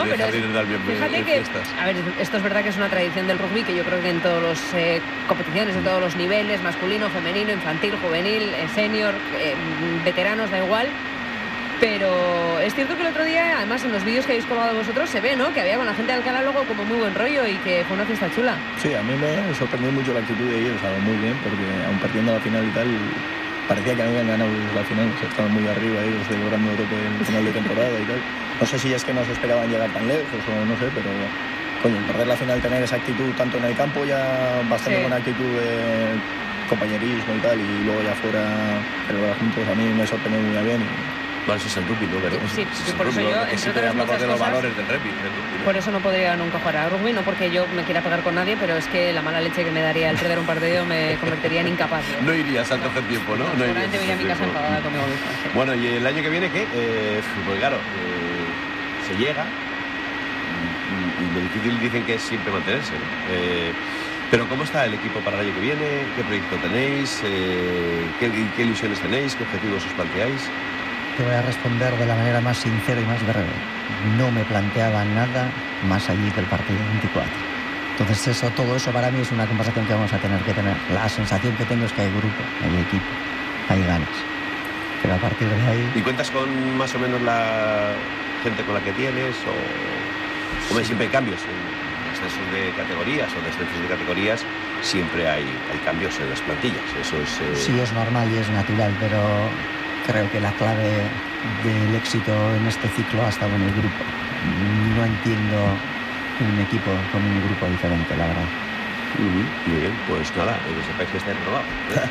de pero jardines de Albion. fíjate que, a ver, esto es verdad que es una tradición del rugby que yo creo que en todas las competiciones, de todos los niveles, masculino, femenino, infantil, juvenil, senior, veteranos, da igual. Pero es cierto que el otro día, además en los vídeos que habéis colgado vosotros, se ve, ¿no?, que había con la gente de Alcalá luego como muy buen rollo y que fue una fiesta chula. Sí, a mí me sorprendió mucho la actitud de ellos, muy bien, porque aun perdiendo la final y tal, parecía que habían ganado la final, estaban muy arriba ellos, celebrando a tope el final de temporada y tal. No sé si es que no se esperaban llegar tan lejos o no sé, pero coño, perder la final, tener esa actitud tanto en el campo, ya bastante buena actitud de compañerismo y tal, y luego ya fuera celebrar juntos, a mí me sorprendió muy bien. Bueno, eso es el rugby, ¿no? Pero sí, por eso yo, entre siempre hablamos de los valores del rugby. Por eso no podría nunca jugar a rugby, no porque yo me quiera pegar con nadie, pero es que la mala leche que me daría el perder un partido me convertiría en incapaz. No irías al tercer tiempo, ¿no? Seguramente me iría a mi casa enfadada conmigo misma. Sí. Bueno, ¿y el año que viene qué? Pues claro, se llega y lo difícil dicen que es siempre mantenerse, ¿no? Pero ¿cómo está el equipo para el año que viene? ¿Qué proyecto tenéis? ¿Qué ilusiones tenéis? ¿Qué objetivos os planteáis? Te voy a responder de la manera más sincera y más breve. No me planteaba nada más allí que el partido 24. Entonces todo eso para mí es una conversación que vamos a tener que tener. La sensación que tengo es que hay grupo, hay equipo, hay ganas. Pero a partir de ahí... ¿Y cuentas con más o menos la gente con la que tienes? ¿O como siempre hay cambios en ascensos de categorías o descensos de categorías? Siempre hay cambios en las plantillas. Eso es... Sí, es normal y es natural, pero... creo que la clave del éxito en este ciclo ha estado en el grupo. No entiendo un equipo con un grupo diferente, la verdad. Muy bien, pues nada, que sepáis que está renovado.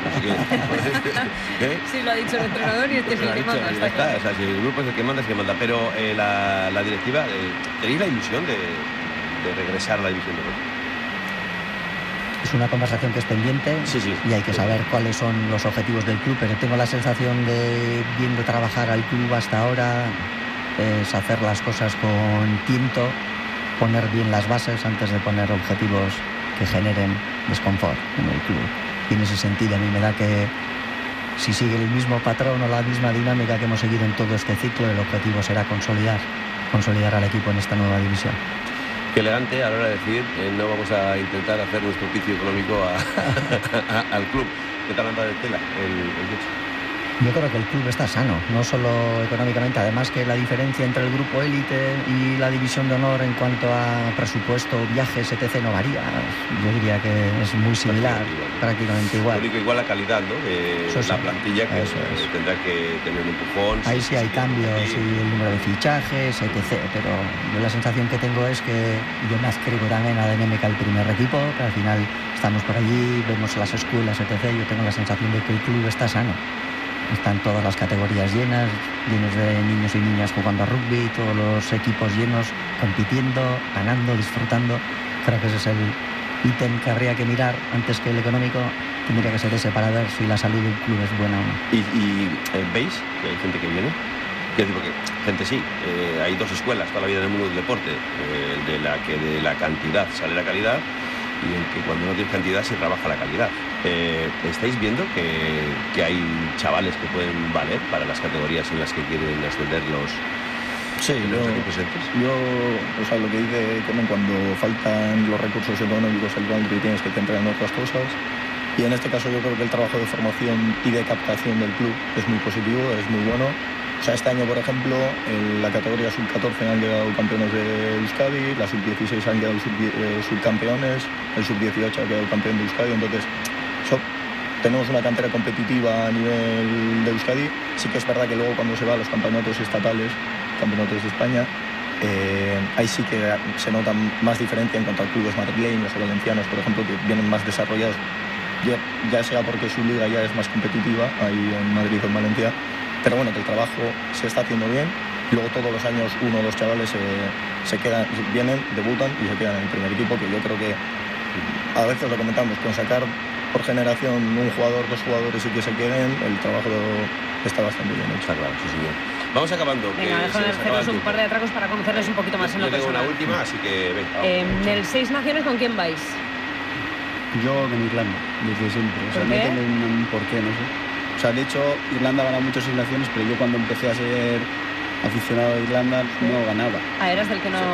Sí, lo ha dicho el entrenador y este es el que manda. Está claro. O sea, si el grupo es el que manda, es el que manda. Pero la directiva, ¿tenéis la ilusión de regresar a la división de honor? Es una conversación que es pendiente y hay que saber cuáles son los objetivos del club, pero tengo la sensación de, viendo trabajar al club hasta ahora, es hacer las cosas con tiento, poner bien las bases antes de poner objetivos que generen desconfort en el club. Y en ese sentido a mí me da que si sigue el mismo patrón o la misma dinámica que hemos seguido en todo este ciclo, el objetivo será consolidar al equipo en esta nueva división. Qué elegante a la hora de decir, no vamos a intentar hacer nuestro oficio económico al club. ¿Qué tal anda de tela el hecho? Yo creo que el club está sano, no solo económicamente, además que la diferencia entre el grupo élite y la división de honor en cuanto a presupuesto, viajes, etc. no varía. Yo diría que es muy similar, prácticamente igual. Lo único igual la calidad, ¿no? La plantilla que tendrá que tener un empujón. Ahí sí hay cambios y el número de fichajes, etc. Pero yo la sensación que tengo es que yo me adscribo también a Dinámica el primer equipo, que al final estamos por allí, vemos las escuelas, etc. Yo tengo la sensación de que el club está sano. Están todas las categorías llenos de niños y niñas jugando a rugby, todos los equipos llenos, compitiendo, ganando, disfrutando. Creo que ese es el ítem que habría que mirar antes que el económico. Tendría que ser ese para ver si la salud del club es buena o no. ¿Y veis que hay gente que viene? Quiero decir, porque gente sí, hay dos escuelas toda la vida en el mundo del deporte, de la que de la cantidad sale la calidad y en que cuando no tienes cantidad se trabaja la calidad. ¿Estáis viendo que hay chavales que pueden valer para las categorías en las que quieren ascender los equipos presentes? O sea, lo que dice Carmen, cuando faltan los recursos económicos, el que tienes que centrar en otras cosas. Y en este caso yo creo que el trabajo de formación y de captación del club es muy positivo, es muy bueno. O sea, este año, por ejemplo, en la categoría sub-14 han quedado campeones de Euskadi, la sub-16 han quedado subcampeones, el sub-18 ha quedado campeón de Euskadi, entonces tenemos una cantera competitiva a nivel de Euskadi. Sí que es verdad que luego cuando se va a los campeonatos estatales, campeonatos de España, ahí sí que se nota más diferencia en cuanto a clubes madrileños o valencianos, por ejemplo, que vienen más desarrollados, ya sea porque su liga ya es más competitiva ahí en Madrid o en Valencia. Pero bueno, que el trabajo se está haciendo bien. Luego todos los años uno o dos chavales vienen, debutan y se quedan en el primer equipo, que yo creo que a veces lo comentamos, con sacar por generación un jugador, dos jugadores y que se queden, el trabajo está bastante bien hecho. Está claro, sí señor. Vamos acabando. Venga, déjame hacerles un par de atracos para conocerles un poquito más en lo personal. Yo tengo una última, así que venga. En el Seis Naciones, ¿con quién vais? Yo con Irlanda, desde siempre. O sea, ¿Por qué? no tengo un porqué, no sé. O sea, de hecho, Irlanda gana muchas Seis Naciones, pero yo cuando empecé a ser aficionado a Irlanda no ganaba. Ah, eras del que no...